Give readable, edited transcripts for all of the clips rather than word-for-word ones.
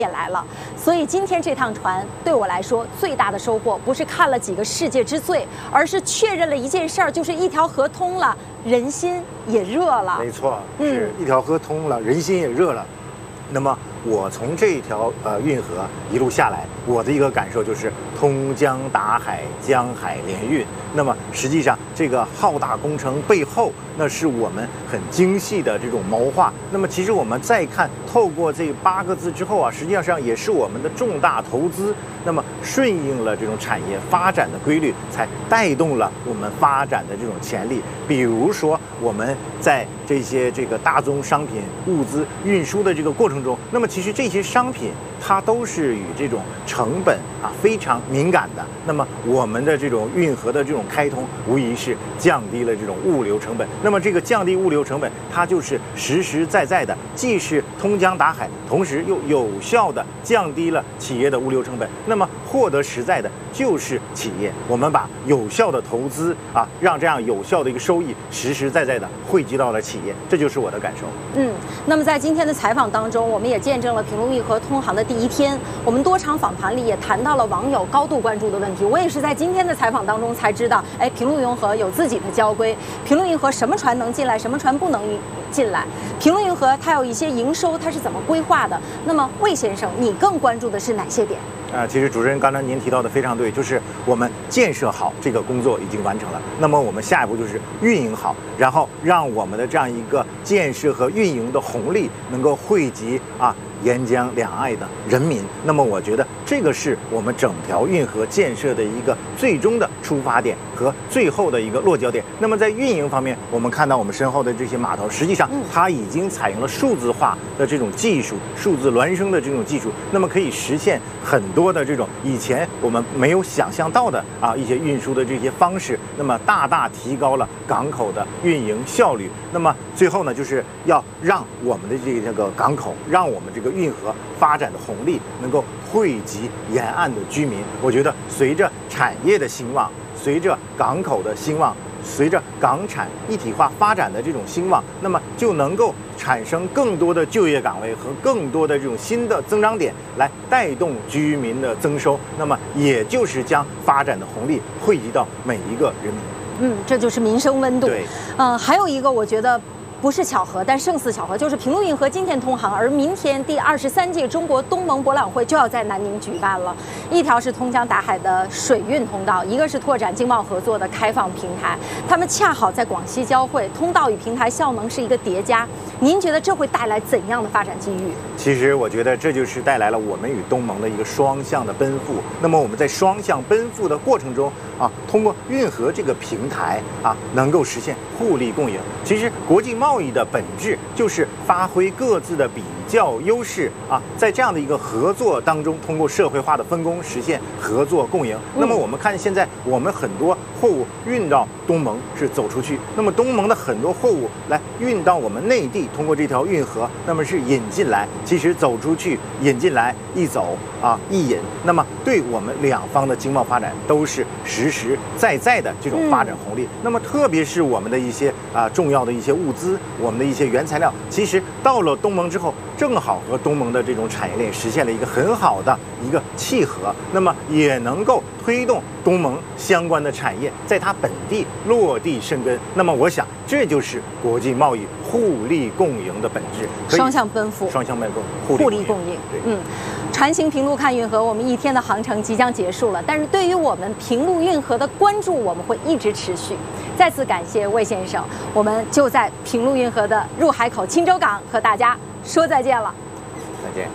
也来了，所以今天这趟船对我来说最大的收获，不是看了几个世界之最，而是确认了一件事儿，就是一条河通了，人心也热了。 没错，是一条河通了，人心也热了。那么我从这一条运河一路下来，我的一个感受就是通江达海，江海联运。那么实际上这个浩大工程背后，那是我们很精细的这种谋划。那么其实我们再看，透过这8个字之后啊，实际上也是我们的重大投资。那么顺应了这种产业发展的规律，才带动了我们发展的这种潜力。比如说我们在这些大宗商品物资运输的这个过程中，那么其实这些商品它都是与这种成本非常敏感的。那么我们的这种运河的这种开通，无疑是降低了这种物流成本。那么这个降低物流成本，它就是实实在在的，既是通江达海，同时又有效的降低了企业的物流成本。那么获得实在的就是企业，我们把有效的投资让这样有效的一个收益实实在在的汇集到了企业，这就是我的感受。 那么在今天的采访当中，我们也见证了平陆运河通航的第1天。我们多场访谈里也谈到了网友高度关注的问题。我也是在今天的采访当中才知道，平陆运河有自己的交规，平陆运河什么船能进来，什么船不能进来。平陆运河它有一些营收，它是怎么规划的？那么魏先生，你更关注的是哪些点？ 其实主持人刚才您提到的非常对，就是我们建设好这个工作已经完成了，那么我们下一步就是运营好，然后让我们的这样一个建设和运营的红利能够惠及沿江两岸的人民。那么我觉得这个是我们整条运河建设的一个最终的出发点和最后的一个落脚点。那么在运营方面，我们看到我们身后的这些码头，实际上它已经采用了数字化的这种技术，数字孪生的这种技术，那么可以实现很多的这种以前我们没有想象到的一些运输的这些方式，那么大大提高了港口的运营效率。那么最后呢，就是要让我们的这个港口，让我们这个运河发展的红利能够惠及沿岸的居民。我觉得随着产业的兴旺，随着港口的兴旺，随着港产一体化发展的这种兴旺，那么就能够产生更多的就业岗位和更多的这种新的增长点，来带动居民的增收，那么也就是将发展的红利惠及到每一个人民。 这就是民生温度。 对， 还有一个我觉得不是巧合，但胜似巧合，就是平陆运河今天通航，而明天第23届中国东盟博览会就要在南宁举办了。一条是通江达海的水运通道，一个是拓展经贸合作的开放平台，它们恰好在广西交汇，通道与平台效能是一个叠加。您觉得这会带来怎样的发展机遇？ 其实我觉得这就是带来了我们与东盟的一个双向的奔赴。那么我们在双向奔赴的过程中通过运河这个平台能够实现互利共赢。其实国际贸易的本质就是发挥各自的比较优势在这样的一个合作当中，通过社会化的分工实现合作共赢。那么我们看现在我们很多货物运到东盟是走出去，那么东盟的很多货物来运到我们内地，通过这条运河，那么是引进来。其实走出去引进来，一走一引，那么对我们两方的经贸发展都是实实在在的这种发展红利。那么特别是我们的一些重要的一些物资，我们的一些原材料，其实到了东盟之后，正好和东盟的这种产业链实现了一个很好的一个契合，那么也能够推动东盟相关的产业在它本地落地生根。那么我想这就是国际贸易互利共赢的本质， 双向奔赴， 双向奔赴， 互利共赢。船行平陆看运河，我们1天的航程即将结束了，但是对于我们平陆运河的关注，我们会一直持续。再次感谢魏先生，我们就在平陆运河的入海口钦州港和大家说再见了。 再见。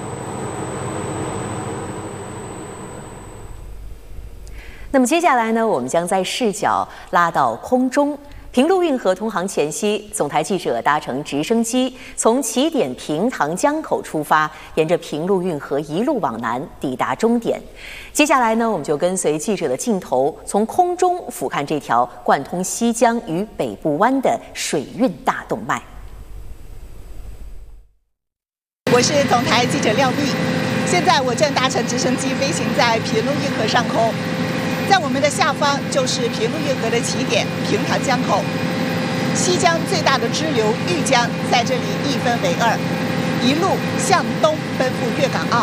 那么接下来呢，我们将在视角拉到空中。平陆运河通航前夕，总台记者搭乘直升机从起点平塘江口出发，沿着平陆运河一路往南，抵达终点。接下来呢，我们就跟随记者的镜头，从空中俯瞰这条贯通西江与北部湾的水运大动脉。 我是总台记者廖碧，现在我正搭乘直升机飞行在平陆运河上空。在我们的下方就是平陆运河的起点平塘江口，西江最大的支流玉江在这里一分为二，一路向东奔赴粤港澳。